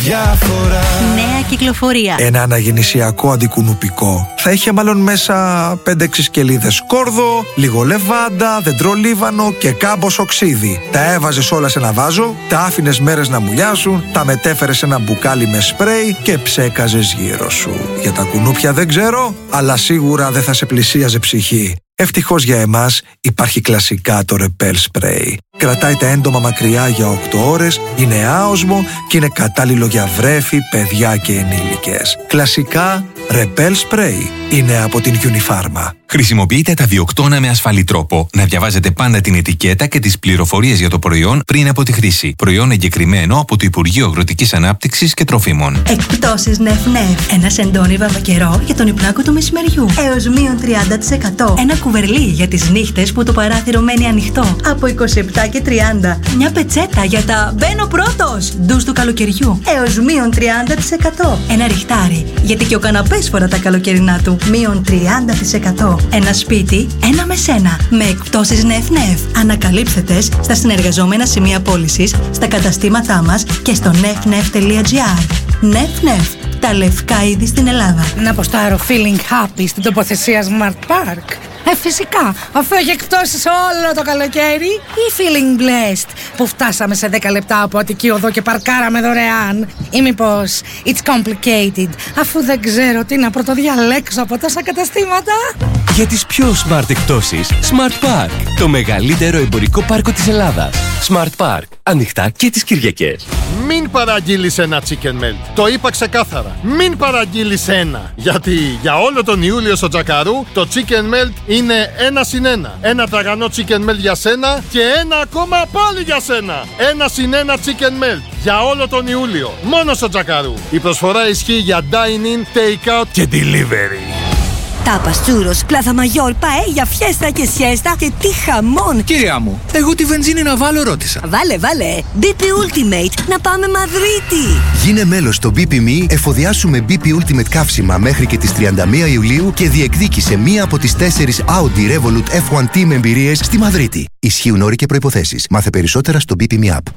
Διάφορα. Νέα κυκλοφορία. Ένα αναγεννησιακό αντικουνουπικό. Θα είχε μάλλον μέσα 5-6 σκελίδες σκόρδο, λίγο λεβάντα, δεντρολίβανο και κάμπος οξύδι. Τα έβαζες όλα σε ένα βάζο, τα άφηνες μέρες να μουλιάσουν, τα μετέφερες σε ένα μπουκάλι με σπρέι και ψέκαζες γύρω σου. Για τα κουνούπια δεν ξέρω, αλλά σίγουρα δεν θα σε πλησίαζε ψυχή. Ευτυχώς για εμάς υπάρχει κλασικά το Repel Spray. Κρατάει τα έντομα μακριά για 8 ώρες, είναι άοσμο και είναι κατάλληλο για βρέφη, παιδιά και ενήλικες. Κλασικά Repel Spray είναι από την Unifarma. Χρησιμοποιείτε τα διοκτώνα με ασφαλή τρόπο. Να διαβάζετε πάντα την ετικέτα και τις πληροφορίες για το προϊόν πριν από τη χρήση. Προϊόν εγκεκριμένο από το Υπουργείο Αγροτικής Ανάπτυξης και Τροφίμων. Εκπτώσεις νεφ-νεφ. Ένα σεντόνι βαμβακερό για τον υπνάκο του μεσημεριού. Έως μείον 30%. Ένα κουβερλί για τις νύχτες που το παράθυρο μένει ανοιχτό. Από 27 και 30. Μια πετσέτα για τα μπαίνω πρώτος ντους του καλοκαιριού. Έως μείον 30%. Ένα ριχτάρι γιατί και ο καναπές φορά τα καλοκαιρινά του. Μείον 30%. Ένα σπίτι, ένα με σένα. Με εκπτώσεις νεφ-νεφ. Ανακαλύψτε στα συνεργαζόμενα σημεία πώλησης, στα καταστήματά μας και στο nefnef.gr. Νεφ-νεφ. Τα λευκά είδη στην Ελλάδα. Να αποστάρω feeling happy στην τοποθεσία Smart Park. Φυσικά, αφού έχει εκπτώσεις όλο το καλοκαίρι. Ή feeling blessed που φτάσαμε σε 10 λεπτά από Αττική Οδό και παρκάραμε δωρεάν. Ή μήπως it's complicated, αφού δεν ξέρω τι να πρωτοδιαλέξω από τόσα καταστήματα. Για τις πιο smart εκπτώσεις, Smart Park, το μεγαλύτερο εμπορικό πάρκο της Ελλάδας. Smart Park, ανοιχτά και τις Κυριακές. Μην παραγγείλεις ένα chicken melt. Το είπα ξεκάθαρα. Μην παραγγείλεις ένα. Γιατί για όλο τον Ιούλιο στο Τζακαρού το chicken melt είναι 1+1. Ένα τραγανό chicken melt για σένα και ένα ακόμα πάλι για σένα. 1+1 chicken melt για όλο τον Ιούλιο. Μόνο στο Τζακαρού. Η προσφορά ισχύει για dine-in, take-out και delivery. Τάπας, τσούρος, πλάθα μαγιόρ, παέλια, φιέστα και σιέστα και τι χαμόν! Κυρία μου, εγώ τη βενζίνη να βάλω ρώτησα. Βάλε, BP Ultimate, να πάμε Μαδρίτη! Γίνε μέλος στο BP.me, εφοδιάσουμε BP Ultimate καύσιμα μέχρι και τις 31 Ιουλίου και διεκδίκησε μία από τις 4 Audi Revolut F1 Team εμπειρίες στη Μαδρίτη. Ισχύουν όροι και προϋποθέσεις. Μάθε περισσότερα στο BP.me app.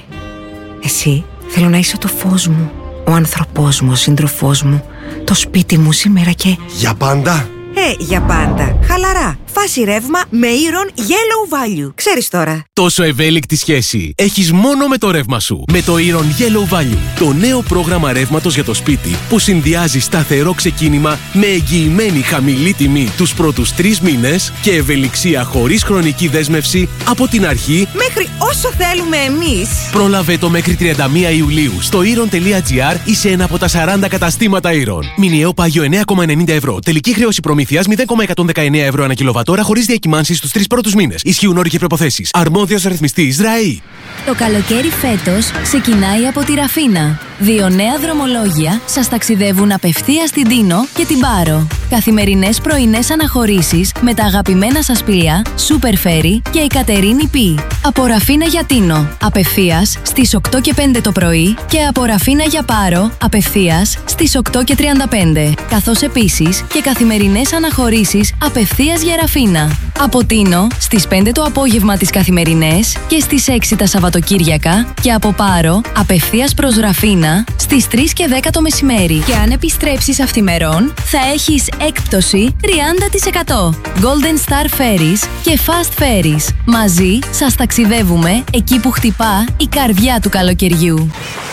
Εσύ, θέλω να είσαι το φως μου, ο άνθρωπός μου, ο σύντροφός μου, το σπίτι μου σήμερα και... Για πάντα! Για πάντα. Χαλαρά. Φάση ρεύμα με Iron Yellow Value. Ξέρεις τώρα. Τόσο ευέλικτη σχέση έχεις μόνο με το ρεύμα σου. Με το Iron Yellow Value. Το νέο πρόγραμμα ρεύματος για το σπίτι που συνδυάζει σταθερό ξεκίνημα με εγγυημένη χαμηλή τιμή τους πρώτους 3 μήνες και ευελιξία χωρίς χρονική δέσμευση από την αρχή μέχρι όσο θέλουμε εμείς. Πρόλαβε το μέχρι 31 Ιουλίου στο iron.gr ή σε ένα από τα 40 καταστήματα Iron. Μηνιαίο πάγιο 9,90 ευρώ. Τελική χρέωση προμηθείας 0,119 ευρώ ανά κιλοβατόρα χωρίς διακυμάνσεις στους 3 πρώτους μήνες. Ισχύουν όροι και προϋποθέσεις. Αρμόδιος ρυθμιστής ΡΑΗ. Το καλοκαίρι φέτος ξεκινάει από τη Ραφίνα. 2 νέα δρομολόγια σας ταξιδεύουν απευθείας στην Τίνο και την Πάρο. Καθημερινές πρωινές αναχωρήσεις με τα αγαπημένα σας πλοία Super Ferry και η Κατερίνη Π. Από Ραφίνα για Τίνο, απευθείας στις 8 και 5 το πρωί και από Ραφίνα για Πάρο, απευθείας στις 8 και 35. Καθώς επίσης και καθημερινές αναχωρήσεις απευθείας για Ραφίνα. Από Τίνο στις 5 το απόγευμα τις καθημερινές και στις 6 τα Σαββατοκύριακα και από Πάρο απευθείας προς Ραφίνα στις 3 και 10 το μεσημέρι. Και αν επιστρέψεις αυθημερών θα έχεις έκπτωση 30%. Golden Star Ferries και Fast Ferries. Μαζί σας ταξιδεύουμε εκεί που χτυπά η καρδιά του καλοκαιριού.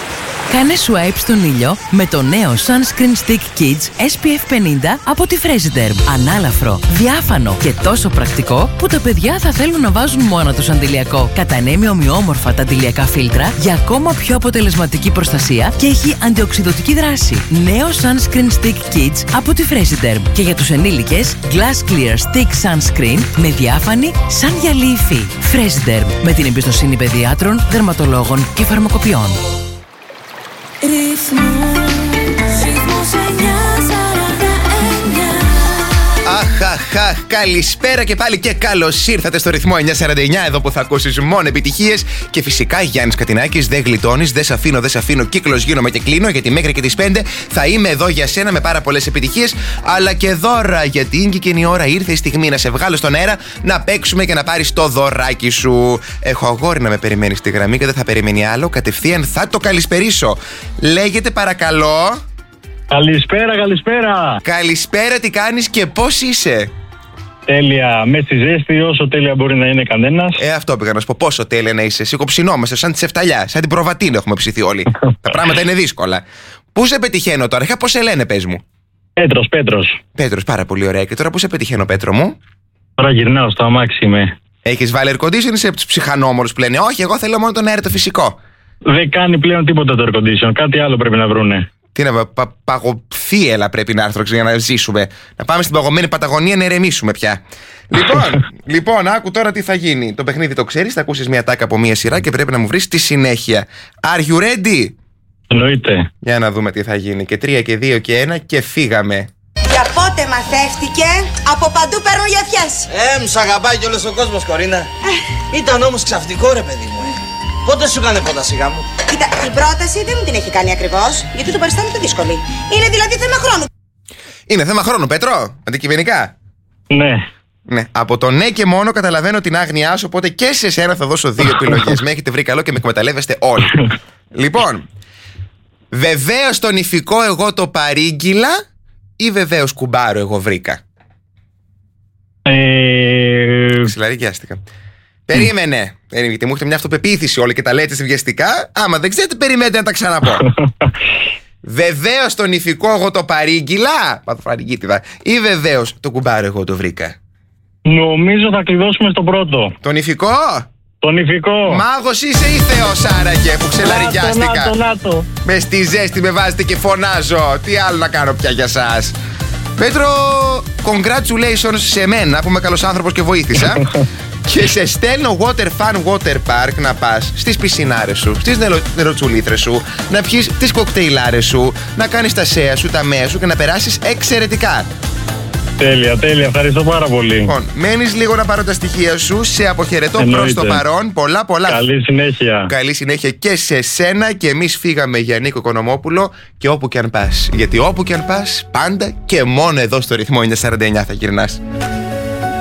Κάνε swipe στον ήλιο με το νέο Sunscreen Stick Kids SPF 50 από τη Fresiderm. Ανάλαφρο, διάφανο και τόσο πρακτικό που τα παιδιά θα θέλουν να βάζουν μόνο τους αντιλιακό. Κατανέμει ομοιόμορφα τα αντιλιακά φίλτρα για ακόμα πιο αποτελεσματική προστασία και έχει αντιοξειδωτική δράση. Νέο Sunscreen Stick Kids από τη Fresiderm. Και για τους ενήλικες, Glass Clear Stick Sunscreen με διάφανη σαν γυαλί υφή. Fresiderm, με την εμπιστοσύνη παιδιάτρων, δερματολόγων και φαρμακοποιών. Αχ, Καλησπέρα και πάλι και καλώς ήρθατε στο ρυθμό 949, εδώ που θα ακούσεις μόνο επιτυχίες. Και φυσικά Γιάννης Κατινάκης, δεν γλιτώνεις, δεν σ' αφήνω, κύκλος γίνομαι και κλείνω. Γιατί μέχρι και τις 5 θα είμαι εδώ για σένα με πάρα πολλές επιτυχίες, αλλά και δώρα. Γιατί είναι και η ώρα, ήρθε η στιγμή να σε βγάλω στον αέρα, να παίξουμε και να πάρεις το δωράκι σου. Έχω αγόρι να με περιμένει στη γραμμή και δεν θα περιμένει άλλο. Κατευθείαν θα το καλησπερίσω. Λέγεται παρακαλώ. Καλησπέρα. Καλησπέρα, τι κάνεις και πώς είσαι? Τέλεια, με στη ζέστη, όσο τέλεια μπορεί να είναι κανένας. Αυτό πήγα να σου πω. Πόσο τέλεια να είσαι. Σηκωψινόμαστε, σαν τη Σεφταλιά, σαν την Προβατίνη έχουμε ψηθεί όλοι. Τα πράγματα είναι δύσκολα. Πού σε πετυχαίνω τώρα, ππώς σε λένε, πες μου? Πέτρος, πάρα πολύ ωραία. Και τώρα πού σε πετυχαίνω, Πέτρο μου? Τώρα γυρνάω στο αμάξι είμαι. Έχεις βάλει air condition ή είσαι από τους ψυχανόμορους που λένε όχι, εγώ θέλω μόνο τον αέρα το φυσικό? Δεν κάνει πλέον τίποτα το air condition, κάτι άλλο πρέπει να βρούνε. Τι να παγωθίελα πρέπει να έρθω για να ζήσουμε. Να πάμε στην παγωμένη Παταγωνία να ηρεμήσουμε πια. Λοιπόν, άκου τώρα τι θα γίνει. Το παιχνίδι το ξέρεις, θα ακούσεις μια τάκα από μια σειρά και πρέπει να μου βρεις τη συνέχεια. Are you ready? Εννοείται. Για να δούμε τι θα γίνει. Και 3 και 2 και 1 και φύγαμε. Για πότε μαθεύτηκε? Από παντού παίρνω γιαφιές. Μ' αγαπάει κι όλος ο κόσμος, Κορίνα. Ήταν όμως ξαφνικό, ρε παιδί μου. Πότε σου έκανε πρόταση γάμου? Κοίτα, την πρόταση δεν μου την έχει κάνει ακριβώς, γιατί το παριστάνεται δύσκολη. Είναι δηλαδή θέμα χρόνου. Είναι θέμα χρόνου, Πέτρο, αντικειμενικά. Ναι. Από το ναι και μόνο καταλαβαίνω την άγνοιά σου, οπότε και σε εσένα θα δώσω 2 επιλογές. Με έχετε βρει καλό και με εκμεταλλεύεστε όλοι. Λοιπόν, βεβαίως τον ηφικό εγώ το παρήγγειλα ή βεβαίως κουμπάρο εγώ βρήκα? Ξυλαρικιάστηκα. Περίμενε, γιατί μου έχετε μια αυτοπεποίθηση όλοι και τα λέτε βιαστικά. Άμα δεν ξέρετε, περιμένετε να τα ξαναπώ. Βεβαίως τον ηφικό εγώ το παρήγγειλα ή βεβαίως το κουμπάρο εγώ το βρήκα? Νομίζω θα κλειδώσουμε στο πρώτο. Τον ηφικό? Τον ηφικό. Μάγος είσαι ή θεός άραγε που ξελαρικιάστηκα? Νάτο. Με στη ζέστη με βάζετε και φωνάζω. Τι άλλο να κάνω πια για σας? Πέτρο, congratulations σε μένα που είμαι καλός άνθρωπος και βοήθησα. Και σε στέλνω Water Fun Water Park να πας στις πισινάρες σου, στις νεροτσουλήθρες σου, να πιεις τις κοκτέιλάρες σου, να κάνεις τα σέα σου, τα μέα σου και να περάσεις εξαιρετικά. Τέλεια, ευχαριστώ πάρα πολύ. Λοιπόν, μένεις λίγο να πάρω τα στοιχεία σου. Σε αποχαιρετώ προς το παρόν. Πολλά. Καλή συνέχεια και σε σένα. Και εμείς φύγαμε για Νίκο Οικονομόπουλο και όπου και αν πας. Γιατί όπου και αν πας, πάντα και μόνο εδώ στο ρυθμό 949 θα γυρνάς.